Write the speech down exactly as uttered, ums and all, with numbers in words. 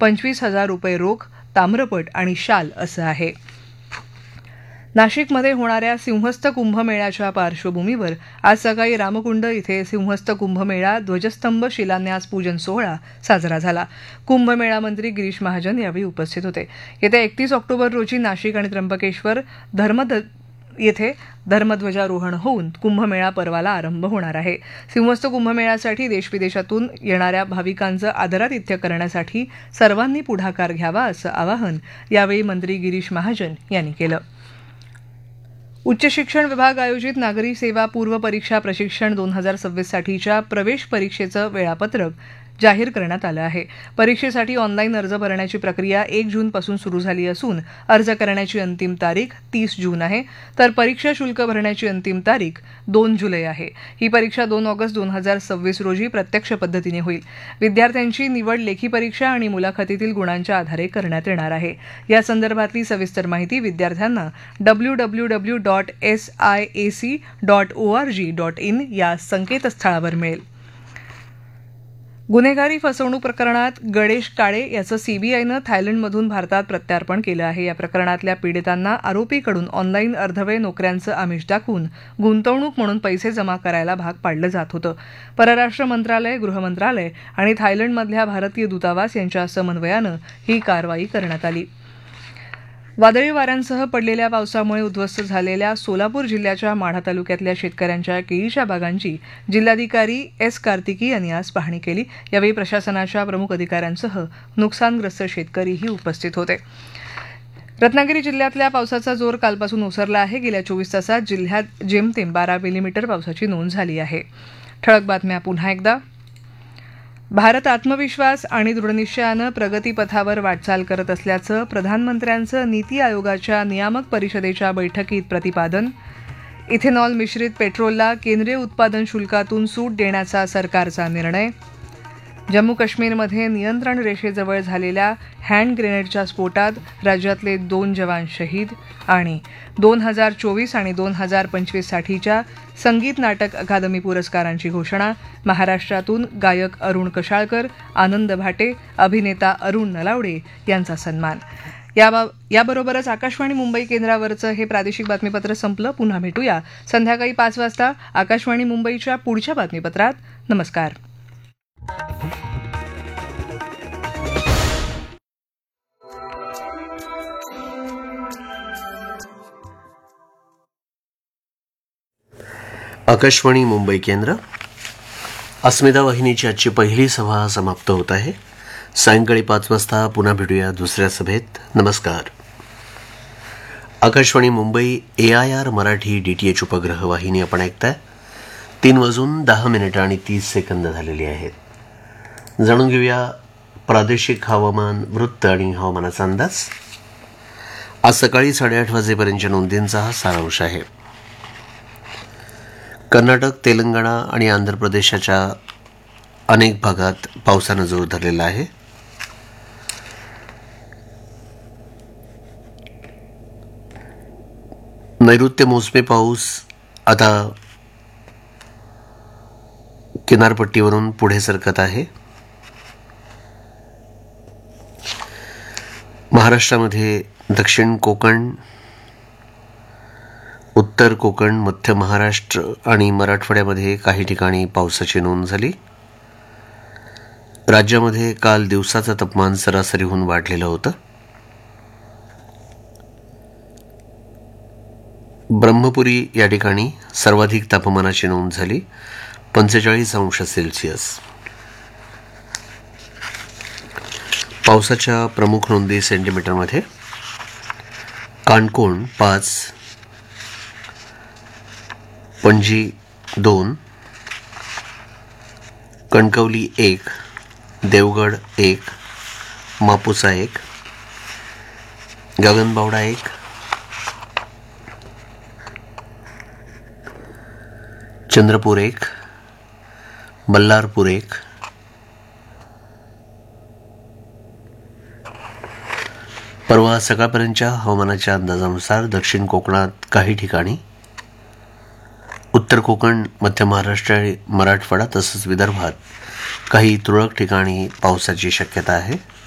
पंचवीस हजार रुपये रोख, ताम्रपट आणि शाल असं आहे. नाशिकमध्ये होणाऱ्या सिंहस्थ कुंभमेळ्याच्या पार्श्वभूमीवर आज सकाळी रामकुंड इथे सिंहस्थ कुंभमेळा ध्वजस्तंभ शिलान्यास पूजन सोहळा साजरा झाला. कुंभमेळा मंत्री गिरीश महाजन यावेळी उपस्थित होते. येत्या एकतीस ऑक्टोबर रोजी नाशिक आणि त्र्यंबकेश्वर धर्म येथे धर्मध्वजारोहण होऊन कुंभमेळा पर्वाला आरंभ होणार आहे. सिंहस्थ कुंभमेळ्यासाठी देशविदेशातून येणाऱ्या भाविकांचं आदरातिथ्य करण्यासाठी सर्वांनी पुढाकार घ्यावा असं आवाहन यावेळी मंत्री गिरीश महाजन यांनी केलं. उच्च शिक्षण विभाग आयोजित नागरी सेवा पूर्व परीक्षा प्रशिक्षण दोन हजार सव्वीस साठीच्या प्रवेश परीक्षेचं वेळापत्रक जाहीर करण्यात आलं आहे. परीक्षेसाठी ऑनलाईन अर्ज भरण्याची प्रक्रिया एक जूनपासून सुरू झाली असून अर्ज करण्याची अंतिम तारीख तीस जून आहे, तर परीक्षा शुल्क भरण्याची अंतिम तारीख दोन जुलै आहे. ही परीक्षा दोन ऑगस्ट दोन हजार सव्वीस रोजी प्रत्यक्ष पद्धतीने होईल. विद्यार्थ्यांची निवड लेखी परीक्षा आणि मुलाखतीतील गुणांच्या आधारे करण्यात येणार आहे. या संदर्भातली सविस्तर माहिती विद्यार्थ्यांना W W W dot S I A C dot O R G dot in या संकेतस्थळावर मिळेल. गुन्हेगारी फसवणूक प्रकरणात गणेश काळे याचं सीबीआयनं थायलंडमधून भारतात प्रत्यार्पण केलं आहे. या प्रकरणातल्या पीडितांना आरोपीकडून ऑनलाईन अर्धवेळ नोकऱ्यांचं आमिष दाखवून गुंतवणूक म्हणून पैसे जमा करायला भाग पाडलं जात होतं. परराष्ट्र मंत्रालय, गृह मंत्रालय आणि थायलंडमधल्या भारतीय दूतावास यांच्या समन्वयानं ही कारवाई करण्यात आली. वादळी वाऱ्यांसह पडलेल्या पावसामुळे उद्ध्वस्त झालेल्या सोलापूर जिल्ह्याच्या माढा तालुक्यातल्या शेतकऱ्यांच्या केळीच्या बागांची जिल्हाधिकारी एस कार्तिकी यांनी आज पाहणी केली. यावेळी प्रशासनाच्या प्रमुख अधिकाऱ्यांसह नुकसानग्रस्त शेतकरीही उपस्थित होते. रत्नागिरी जिल्ह्यातल्या पावसाचा जोर कालपासून ओसरला आहे. गेल्या चोवीस तासात जिल्ह्यात जेमतेम बारा मिलीमीटर पावसाची नोंद झाली आहे. ठळक बातम्या पुन्हा एकदा. भारत आत्मविश्वास आणि दृढनिश्चयानं प्रगतीपथावर वाटचाल करत असल्याचं प्रधानमंत्र्यांचं नीती आयोगाच्या नियामक परिषदेच्या बैठकीत प्रतिपादन. इथेनॉल मिश्रित पेट्रोलला केंद्रीय उत्पादन शुल्कातून सूट देण्याचा सरकारचा निर्णय. जम्मू काश्मीरमध्ये नियंत्रण रेषेजवळ झालेल्या हँड ग्रेनेडच्या स्फोटात राज्यातले दोन जवान शहीद. आणि दोन हजार चोवीस आणि दोन हजार पंचवीस साठीच्या संगीत नाटक अकादमी पुरस्कारांची घोषणा. महाराष्ट्रातून गायक अरुण कशाळकर, आनंद भाटे, अभिनेता अरुण नलावडे यांचा सन्मान. या याबरोबरच आकाशवाणी मुंबई केंद्रावरचं हे प्रादेशिक बातमीपत्र संपलं. पुन्हा भेटूया संध्याकाळी पाच वाजता आकाशवाणी मुंबईच्या पुढच्या बातमीपत्रात. नमस्कार. आकाशवाणी मुंबई केंद्र. अस्मिता वाहिनीची आजची पहिली सभा समाप्त होत आहे. सायंकाळी पाच वाजता पुन्हा भेटूया दुसऱ्या सभेत. नमस्कार. आकाशवाणी मुंबई ए I R Marathi D T H उपग्रह वाहिनी आपण ऐकताय. तीन वाजून दहा मिनिटं आणि तीस सेकंद झालेली आहेत. जाणून घेऊया प्रादेशिक हवामान वृत्त आणि हवामानाचा अंदाज. आज सकाळी साडेआठ वाजेपर्यंतच्या नोंदींचा हा सारांश आहे. कर्नाटक, तेलंगणा आणि आंध्र प्रदेशाच्या अनेक भागात पावसानं जोर धरलेला आहे. नैऋत्य मोसमी पाऊस आता किनारपट्टीवरून पुढे सरकत आहे. महाराष्ट्रामध्ये दक्षिण कोकण, उत्तर कोकण, मध्य महाराष्ट्र आणि मराठवाड्यामध्ये काही ठिकाणी पावसाची नोंद झाली. राज्यामध्ये काल दिवसाचं तापमान सरासरीहून वाढलेलं होतं. ब्रह्मपुरी या ठिकाणी सर्वाधिक तापमानाची नोंद झाली, पंचेचाळीस अंश सेल्सिअस. पावसाच्या प्रमुख नोंदी सेंटीमीटरमध्ये. काणकोण पाच, पणजी दोन, कणकवली एक, देवगड एक, मापुसा एक, गगनबावडा एक, चंद्रपूर एक, बल्लारपूर एक, परवा सकाळपर्यंतच्या हवामानाच्या अंदाजानुसार दक्षिण कोकणात काही ठिकाणी, उत्तर कोकण, मध्य महाराष्ट्र आणि मराठवाडा तसंच विदर्भात काही तुरळक ठिकाणी पावसाची शक्यता आहे.